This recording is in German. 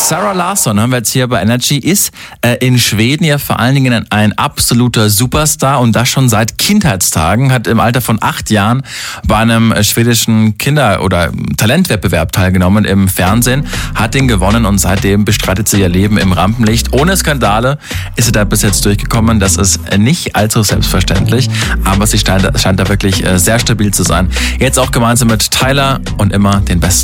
Sarah Larsson hören wir jetzt hier bei Energy, ist in Schweden ja vor allen Dingen ein absoluter Superstar und das schon seit Kindheitstagen, hat im Alter von 8 Jahren bei einem schwedischen Kinder- oder Talentwettbewerb teilgenommen im Fernsehen, hat den gewonnen und seitdem bestreitet sie ihr Leben im Rampenlicht. Ohne Skandale ist sie da bis jetzt durchgekommen, das ist nicht allzu selbstverständlich, aber sie scheint da wirklich sehr stabil zu sein. Jetzt auch gemeinsam mit Tyler und immer den besten